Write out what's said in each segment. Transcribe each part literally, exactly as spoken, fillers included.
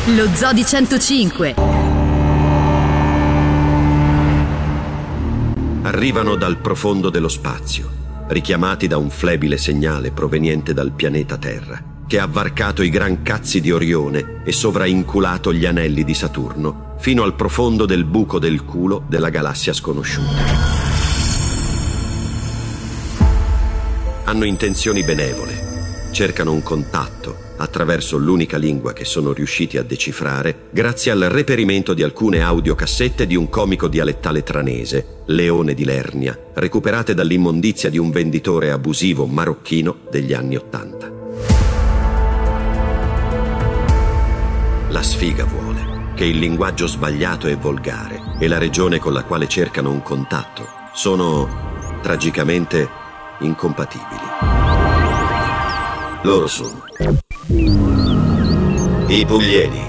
Lo Zoo di centocinque. Arrivano dal profondo dello spazio, richiamati da un flebile segnale proveniente dal pianeta Terra, che ha varcato i gran cazzi di Orione e sovrainculato gli anelli di Saturno fino al profondo del buco del culo della galassia sconosciuta. Hanno intenzioni benevole, cercano un contatto attraverso l'unica lingua che sono riusciti a decifrare grazie al reperimento di alcune audiocassette di un comico dialettale tranese, Leone di Lernia, recuperate dall'immondizia di un venditore abusivo marocchino degli anni Ottanta. La sfiga vuole che il linguaggio sbagliato e volgare e la regione con la quale cercano un contatto sono tragicamente incompatibili. Loro sono i Puglieni.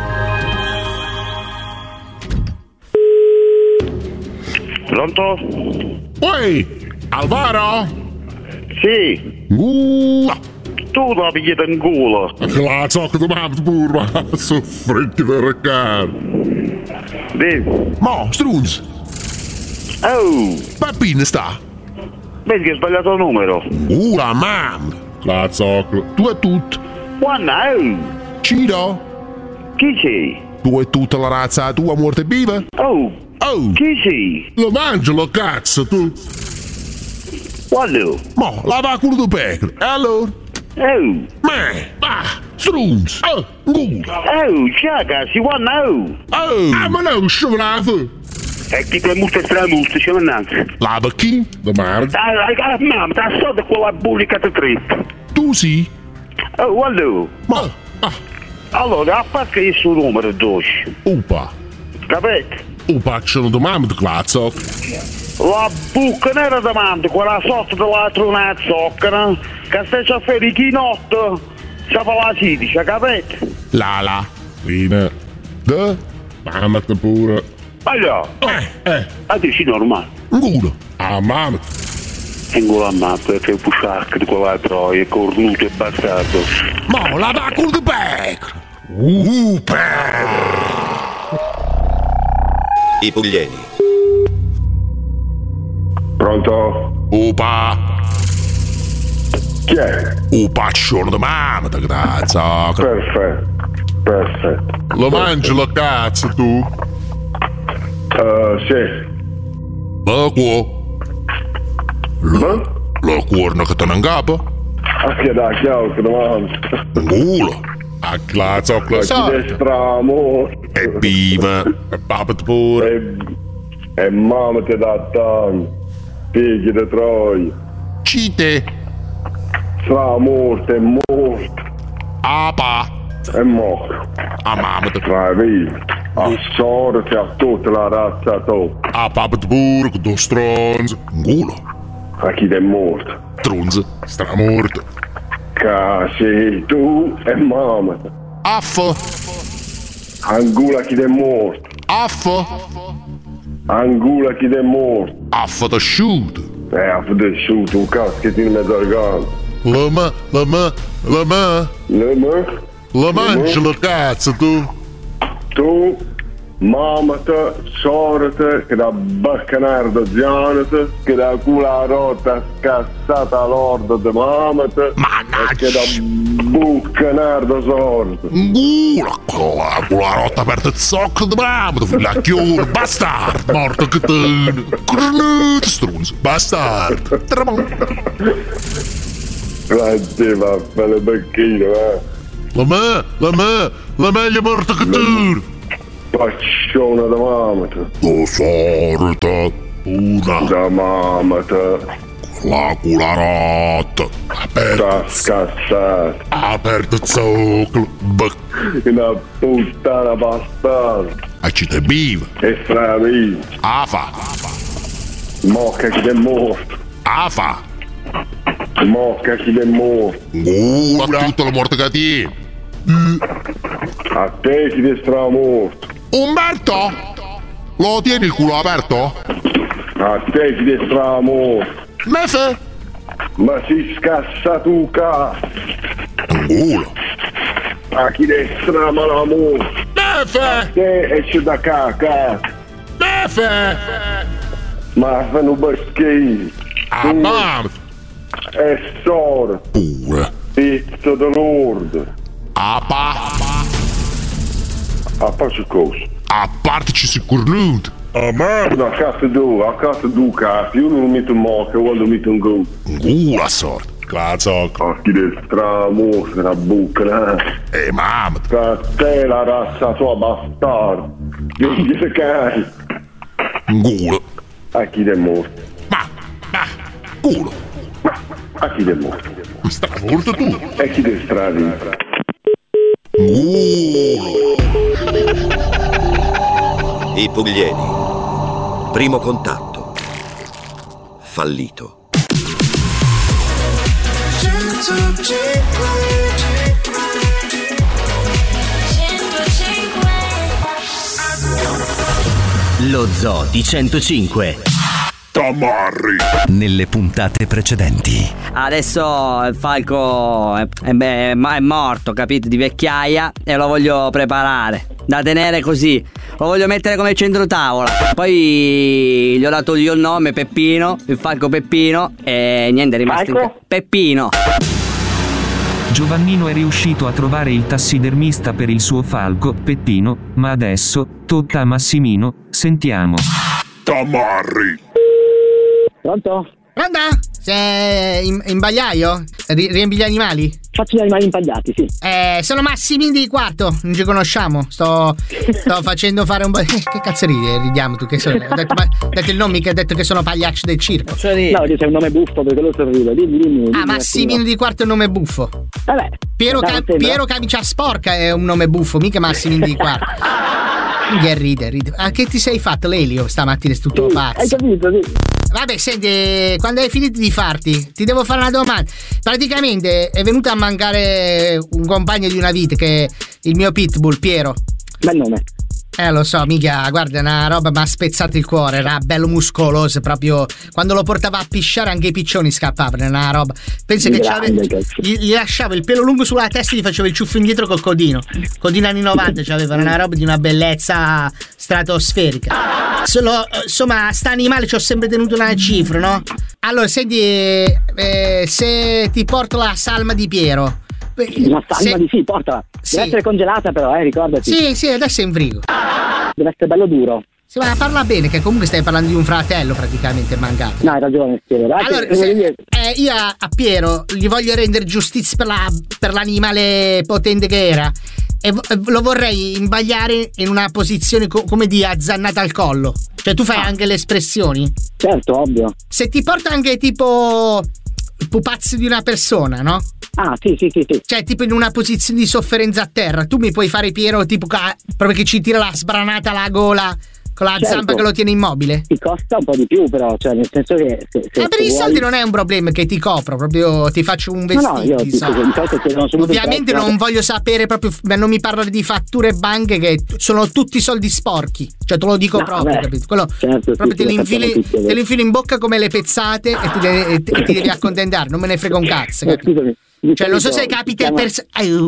Pronto? Oi, Alvaro? Sì. Uh, Tu la pigliata in culo. la zocca di mamma pure, ma soffritti per recare. Vedi? Mo, strunz, Oh, Peppino sta. vedi che hai sbagliato il numero. Uh, la mamma. La zocca, tu e tutto. Guarda, oh. Ciro, Chi sei? tu e tutta la razza tua morte viva? Oh, Oh, chi sei? lo mangi lo cazzo tu. Guarda. Mo, lava culo di pecora. E allora? Oh, Me, ah, strunz, oh, gula. oh, ciao, si guarda, oh. Oh, ah, ma no, sciovrato. E chi ti è molto stramusto, c'è mannanza. Lava chi? Da Marco. Ah, ah, mamma, ti assoda quella bullica di trip. Tu sì? Oh, guarda. Ma, ah, Allora, a parte il suo numero dodici, upa. capite? Upa, c'è una domanda di clazzo. La buca nera davanti, quella sotto della trona zoccana, che stai a fare i chinotto, si fa la sedici, capite? La la. Fine. Da? Mamma te pure. Allora, Eh, eh. a dici normale. Gula. Ah, mamma. Tengo la mappa che pusciacca di quella troia, cornuto e bastardo. Mo, la va culo di pecora. Upa. I Puglieni. Pronto? Upa. Chi è? Upa, c'è una domanda, grazie. Perfetto, perfetto. Lo mangi la cazzo tu? Uh, sì. La qua. Ma? La cuorna che te ne ingappa? A che da chiaro che domanda? Gula. A cazzo, a Ma chi cazzo. destra amore? E viva. E papà te pure. E, e mamma ti dà tanto. Figli di troia. Cite. Sarà morto, è morto. Apa. È morto. A mamma te. Vai via. A sorte a tutta la razza tua. A papà te pure, con due stronze. Gula. A chi è morto? Stronze. Stramorto. Casi, tu e mamma. Affa. Angula chi è morto. Affa. Angula chi è morto. Affa da shoot. Eh, ha fodesciuto un caschetto in mezzo al gatto. La ma, la ma, la ma. Le me? La mangi la cazzo tu. Tu, mamma te, sorte, che da baccanardo zianete, che da cula rotta scassata all'ordo di mamma te, e che da buccanardo sorte. Gula, quella, quella rotta per te zocco di mamma, la chiura, bastard, morto che te, cornuto strunzo, bastard, tramon. Grazie, va, belle becchino, eh. La me, la me, la meglio morto che te. Pacciona da mamma te, Lo sorta, una, da mamma te, la cula rotta, aperta, sta scassata, aperta zocco, bac, una puttana bastarda, a ci te viva, e stravì, afa, mocca chi è morto, afa, mocca chi è morto, gula, tutta la morte che ti. a te chi è stramorto, Umberto? Lo tieni il culo aperto? a te chi è stramorto, Mefe? ma si scassa tu cazzo, Culo. A chi destra, ma l'amore. Nefe! Che esce da caca. Nefe! Ma fanno baschini. A mamma! E sora. Pure. Pizza dell'ordo. A pa. A parte cosa? A parte ci si cornuto. A merda, a casa tu, a casa tu, casa. Io non metto in mocca, quando metto in go. Gula sorte. Claro. A chi destra, mostra, la buca. E mamma. Che te la razza tua bastardo. Io gli se cari. Gula. A chi de morto. Ma, ma, culo. Ma, a chi de morto. Sta forte tu. E chi destra lì. Culo. I Puglieni. Primo contatto. Fallito. Lo Zoo di centocinque. Tamarri. Nelle puntate precedenti. Adesso il falco è, è, è, è morto, capito, di vecchiaia, e lo voglio preparare da tenere così. Lo voglio mettere come centro tavola. Poi gli ho dato io il nome, Peppino, il falco Peppino, e niente, è rimasto in... Peppino. Giovannino è riuscito a trovare il tassidermista per il suo falco, Peppino, ma adesso tocca a Massimino. Sentiamo. Tamarri. Pronto? Pronto? Sei in, imbagliaio? Ri- riempi gli animali? Faccio gli animali impagliati, sì. Eh, sono Massimini di Quarto, non ci conosciamo. Sto, sto facendo fare un po'. Eh, che cazzo ridi? Ridiamo tu, che sono? Ho detto, ma, ho detto il nome, mica ho detto che sono pagliaccio del circo. No, c'è un nome buffo perché lo sorrido. Dimmi, dimmi, dimmi. Ah, Massimino di Quarto è un nome buffo. Vabbè. Piero, Ca- Piero Camicia Sporca è un nome buffo, mica Massimino di Quarto. Che ride, ride. Ah, che ti sei fatto, Lelio, stamattina? È tutto sì, pazzo. Hai capito, sì. Vabbè, senti, quando hai finito di farti, ti devo fare una domanda. Praticamente è venuto a mancare un compagno di una vita, che è il mio pitbull, Piero. Bel nome. Eh, lo so, mica, guarda, una roba mi ha spezzato il cuore, era bello muscoloso, proprio quando lo portava a pisciare anche i piccioni scappavano, una roba. Pensa che gli, gli lasciavo il pelo lungo sulla testa e gli facevo il ciuffo indietro col codino. Codino anni novanta, c'aveva una roba di una bellezza stratosferica. Solo, insomma, sta animale ci ho sempre tenuto una cifra, no? Allora, senti, eh, se ti porto la salma di Piero. Una salma se... di sì, portala. Deve sì. essere congelata però, eh, ricordati. Sì, sì, adesso è in frigo. Deve essere bello duro. Sì, ma parla bene, che comunque stai parlando di un fratello praticamente mancato. No, hai ragione, Piero. Allora, se, eh, io a, a Piero gli voglio rendere giustizia per, la, per l'animale potente che era. E v- lo vorrei imbagliare in una posizione co- come di azzannata al collo. Cioè, tu fai ah. anche le espressioni? Certo, ovvio. Se ti porta anche tipo il pupazzo di una persona, no? Ah, sì, sì, sì, sì. Cioè, tipo in una posizione di sofferenza a terra. Tu mi puoi fare Piero tipo ca- proprio che ci tira la sbranata alla gola con la certo. zampa che lo tiene immobile. Ti costa un po' di più, però, cioè, nel senso che se, se, ma per i soldi vuoi... non è un problema, che ti copro, proprio ti faccio un vestito. No, no, io ti, ti, ti, ovviamente non prezzo. Voglio sapere proprio, non mi parlo di fatture e banche che sono tutti soldi sporchi. Cioè, te lo dico no, proprio, beh, capito? Quello certo, proprio sì, te, li infili, te li infili in bocca come le pezzate e ti, de- e ti devi accontentare, non me ne frega un cazzo, capito? Scusami. Cioè, non so se capita il perso-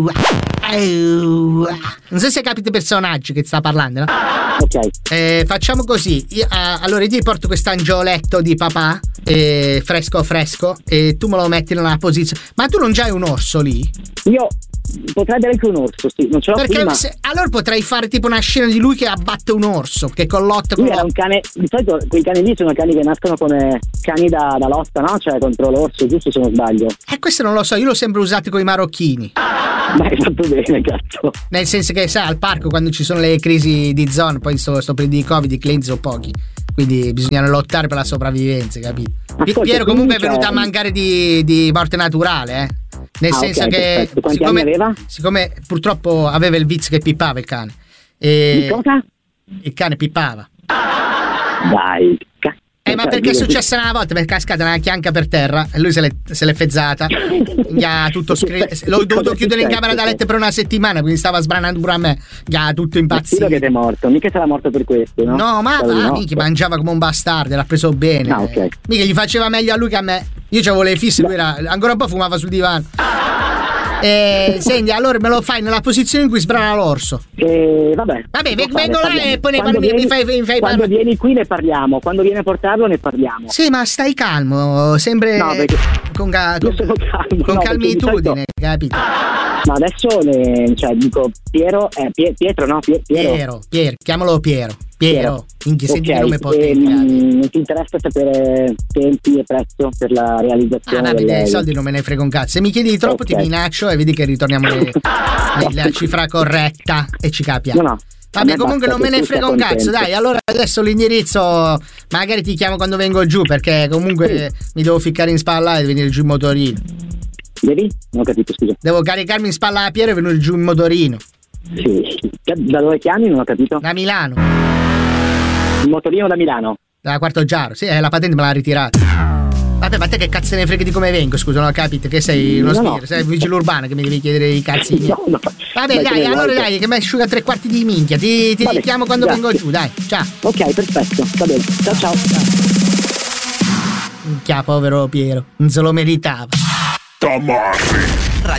non so se capita il personaggio che sta parlando, no? Ok. Eh, facciamo così. Io, uh, allora io ti porto questo angioletto di papà, eh, fresco fresco, e tu me lo metti nella posizione. Ma tu non c'hai un orso lì? Io potrei avere anche un orso, sì, non ce l'ho. Perché prima. Se, allora potrei fare tipo una scena di lui che abbatte un orso, che con lotta con lui era un cane. Di solito quei cani lì sono cani che nascono come cani da, da lotta, no? Cioè contro l'orso, giusto, se non sbaglio. Eh, questo non lo so, io l'ho sempre usato con i marocchini. Ma hai fatto bene, cazzo. Nel senso che, sai, al parco quando ci sono le crisi di zona, poi sto, sto periodo di Covid, i clienti sono pochi, quindi bisogna lottare per la sopravvivenza, capito? Ascolta, Piero comunque è venuto a mancare di, di morte naturale, eh? Nel ah, senso okay, che siccome, aveva? siccome purtroppo aveva il vizio che pippava il cane. E il cosa? Il cane pippava. Dai, cazzo. Eh, ma perché è successa una volta? Perché è cascata una chianca per terra e lui se l'è, se l'è fezzata. Gli ha tutto scritto. L'ho dovuto chiudere in camera da letto per una settimana, quindi stava sbranando pure a me. Gli ha tutto impazzito. Che è morto, mica sarà morto per questo, no? No, ma ah, mica mangiava come un bastardo, l'ha preso bene. Ah, ok. Mica gli faceva meglio a lui che a me. Io c'avevo le fisse, lui era ancora un po' fumava sul divano. Eh, senti, allora me lo fai nella posizione in cui sbrana l'orso. Eh, vabbè. Vabbè, Lo vengo fa, là ne e poi ne Quando parli, vieni- mi fai, mi fai Quando parlare. vieni qui ne parliamo, quando vieni a portarlo ne parliamo. Sì, ma stai calmo, sempre No, perché con, ca- io con, sono calmo, con no, calmitudine, perché di capito? Ma adesso ne, cioè dico Piero, eh, Pie- Pietro, no? Pie- Piero. Piero, Piero, chiamalo Piero. Piero, minchia, senti Ok, che nome potente. ehm, ti interessa sapere tempi e prezzo per la Ah, realizzazione vabbè, del- dei soldi non me ne frega un cazzo. Se mi chiedi di troppo Ok. ti minaccio e vedi che ritorniamo nelle- nella cifra corretta e ci capiamo. No, no. A Vabbè, me comunque basta non me che ne tu frega sia un cazzo, contento. dai. Allora adesso l'indirizzo magari ti chiamo quando vengo giù, perché comunque mi devo ficcare in spalla e venire giù in motorino. Devi? Non ho capito, scusa. Devo caricarmi in spalla a Piero e venire giù in motorino. Sì. Da dove chiami? Non ho capito. Da Milano. Il motorino da Milano. Da Quarto Giaro. Sì, eh, la patente me l'ha ritirata. Vabbè, ma te che cazzo ne frega di come vengo? Scusa, non ho capito che sei uno No, no. sbirro, sei il vigile urbano che mi devi chiedere i cazzi miei. No, no. Vabbè, Dai, dai, come allora vuoi. dai, che mi asciuga tre quarti di minchia. Ti, ti Vabbè, chiamo quando grazie. vengo giù, dai. Ciao. Ok, perfetto. Va bene. Ciao ciao. Minchia, povero Piero. Non se lo meritava. Tamarri.